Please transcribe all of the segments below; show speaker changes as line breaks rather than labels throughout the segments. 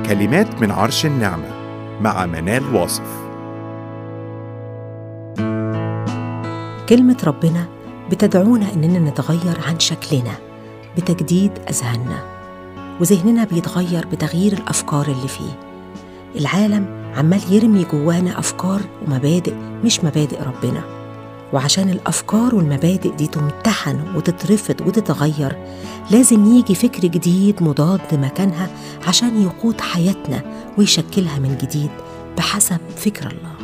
كلمات من عرش النعمة مع منال واصف.
كلمة ربنا بتدعونا إننا نتغير عن شكلنا بتجديد أذهاننا، وذهننا بيتغير بتغيير الأفكار اللي فيه. العالم عمال يرمي جوانا أفكار ومبادئ مش مبادئ ربنا، وعشان الأفكار والمبادئ دي تمتحن وتترفض وتتغير لازم يجي فكر جديد مضاد مكانها عشان يقود حياتنا ويشكلها من جديد بحسب فكر الله.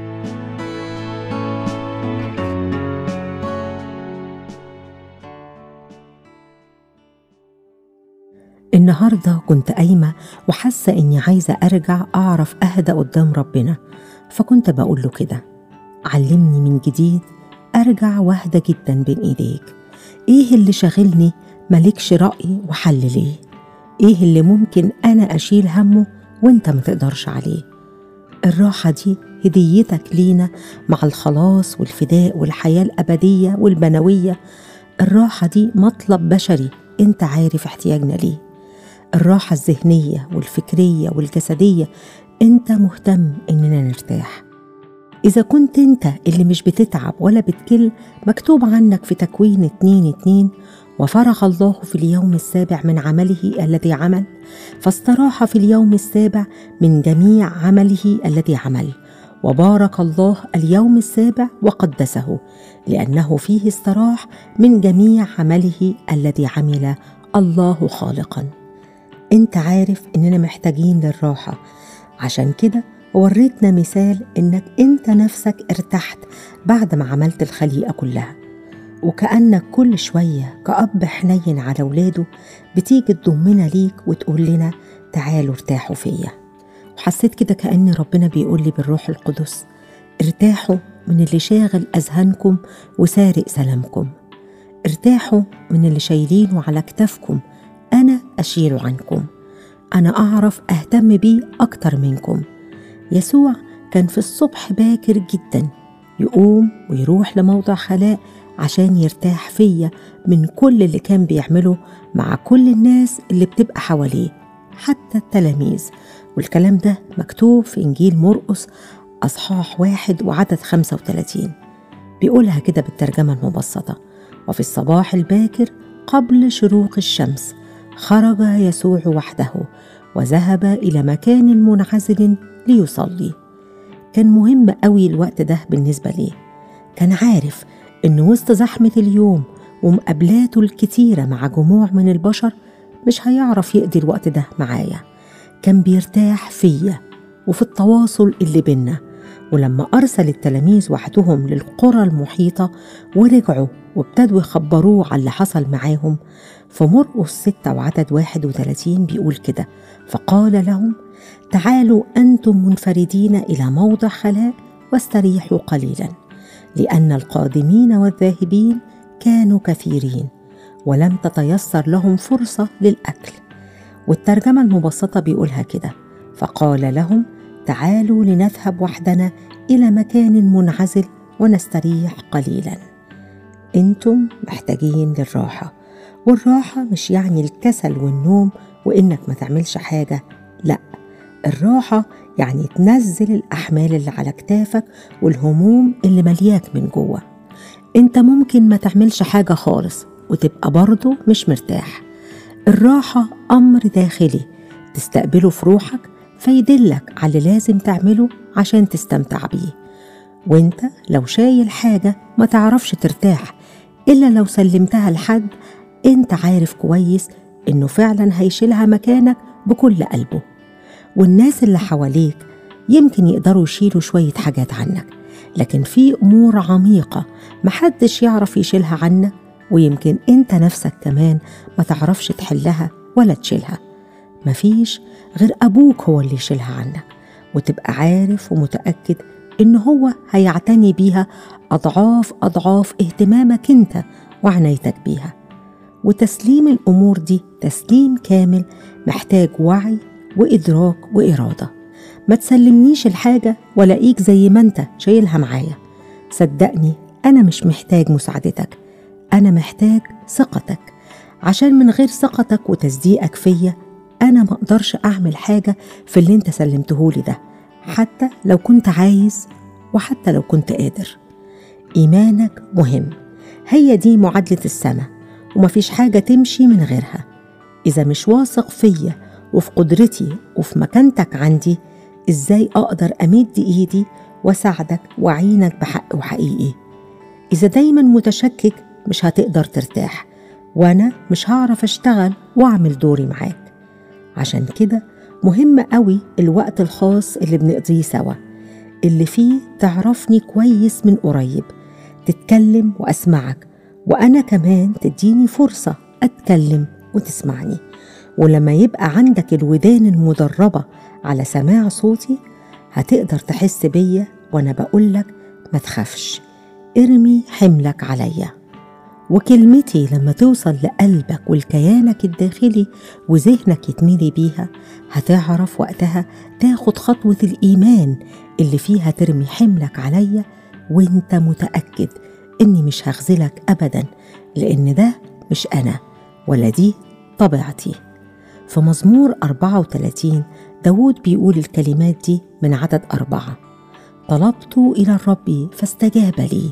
النهاردة كنت قايمة وحاسة إني عايزة أرجع أعرف أهدى قدام ربنا، فكنت بقول له كده: علمني من جديد أرجع واهدى جدا بين إيديك. إيه اللي شاغلني مالكش رأي وحل ليه؟ إيه اللي ممكن أنا أشيل همه وإنت ما تقدرش عليه؟ الراحة دي هديتك لينا مع الخلاص والفداء والحياة الأبدية والبنوية. الراحة دي مطلب بشري إنت عارف احتياجنا ليه. الراحة الذهنية والفكرية والجسدية إنت مهتم إننا نرتاح. إذا كنت إنت اللي مش بتتعب ولا بتكل، مكتوب عنك في تكوين 2:2: وفرغ الله في اليوم السابع من عمله الذي عمل، فاستراح في اليوم السابع من جميع عمله الذي عمل، وبارك الله اليوم السابع وقدسه، لأنه فيه استراح من جميع عمله الذي عمل الله خالقا. انت عارف اننا محتاجين للراحة، عشان كده وريتنا مثال انك انت نفسك ارتحت بعد ما عملت الخليقة كلها، وكأنك كل شوية كأب حنين على ولاده بتيجي تضمنا ليك وتقول لنا تعالوا ارتاحوا فيا. وحسيت كده كأن ربنا بيقول لي بالروح القدس: ارتاحوا من اللي شاغل أذهانكم وسارق سلامكم، ارتاحوا من اللي شايلينه على كتافكم، أنا أشيله عنكم، أنا أعرف أهتم بيه أكتر منكم. يسوع كان في الصبح باكر جدا يقوم ويروح لموضع خلاء عشان يرتاح فيا من كل اللي كان بيعمله مع كل الناس اللي بتبقى حواليه، حتى التلاميذ. والكلام ده مكتوب في إنجيل مرقس أصحاح 1 وعدد 35. بيقولها كده بالترجمة المبسطة: وفي الصباح الباكر قبل شروق الشمس خرج يسوع وحده وذهب إلى مكان منعزل ليصلي. كان مهم قوي الوقت ده بالنسبة ليه. كان عارف إن وسط زحمة اليوم ومقابلاته الكتيرة مع جموع من البشر مش هيعرف يقضي الوقت ده معايا. كان بيرتاح فيا وفي التواصل اللي بينا. ولما أرسل التلاميذ وحدهم للقرى المحيطة ورجعوا وابتدوا يخبروه على اللي حصل معاهم، فمرقس 6 وعدد 31 بيقول كده: فقال لهم: تعالوا أنتم منفردين إلى موضع خلاء واستريحوا قليلا، لأن القادمين والذاهبين كانوا كثيرين ولم تتيسر لهم فرصة للأكل. والترجمة المبسطة بيقولها كده: فقال لهم: تعالوا لنذهب وحدنا إلى مكان منعزل ونستريح قليلا. انتم محتاجين للراحة، والراحة مش يعني الكسل والنوم وإنك ما تعملش حاجة، لأ، الراحة يعني تنزل الأحمال اللي على كتافك والهموم اللي ملياك من جوه. انت ممكن ما تعملش حاجة خالص وتبقى برضو مش مرتاح. الراحة أمر داخلي تستقبله في روحك فيدلك على اللي لازم تعمله عشان تستمتع بيه. وانت لو شايل حاجة ما تعرفش ترتاح إلا لو سلمتها لحد انت عارف كويس إنه فعلا هيشيلها مكانك بكل قلبه. والناس اللي حواليك يمكن يقدروا يشيلوا شوية حاجات عنك، لكن في أمور عميقة محدش يعرف يشيلها عنك، ويمكن انت نفسك كمان ما تعرفش تحلها ولا تشيلها. مفيش غير أبوك هو اللي يشيلها عنك، وتبقى عارف ومتأكد إن هو هيعتني بيها أضعاف أضعاف اهتمامك انت وعنايتك بيها. وتسليم الأمور دي تسليم كامل محتاج وعي وإدراك وإرادة. ما تسلمنيش الحاجة ولاقيك زي ما انت شايلها معايا. صدقني أنا مش محتاج مساعدتك، أنا محتاج ثقتك، عشان من غير ثقتك وتصديقك فيا أنا ما أقدرش أعمل حاجة في اللي أنت سلمتهولي ده، حتى لو كنت عايز وحتى لو كنت قادر. إيمانك مهم، هي دي معادلة السماء، ومفيش حاجة تمشي من غيرها. إذا مش واثق فيا وفي قدرتي وفي مكانتك عندي، إزاي أقدر أمد إيدي وأساعدك وأعينك بحق وحقيقي؟ إذا دايما متشكك مش هتقدر ترتاح، وأنا مش هعرف أشتغل وأعمل دوري معاك. عشان كده مهم قوي الوقت الخاص اللي بنقضيه سوا، اللي فيه تعرفني كويس من قريب، تتكلم وأسمعك، وأنا كمان تديني فرصة أتكلم وتسمعني. ولما يبقى عندك الودان المدربة على سماع صوتي، هتقدر تحس بيا وأنا بقولك ما تخافش، ارمي حملك عليا. وكلمتي لما توصل لقلبك والكيانك الداخلي وذهنك يتملي بيها، هتعرف وقتها تاخد خطوة الإيمان اللي فيها ترمي حملك عليا، وانت متأكد إني مش هخذلك أبدا، لأن ده مش أنا ولا دي طبيعتي. في مزمور 34 داود بيقول الكلمات دي من عدد 4: طلبت إلى الرب فاستجاب لي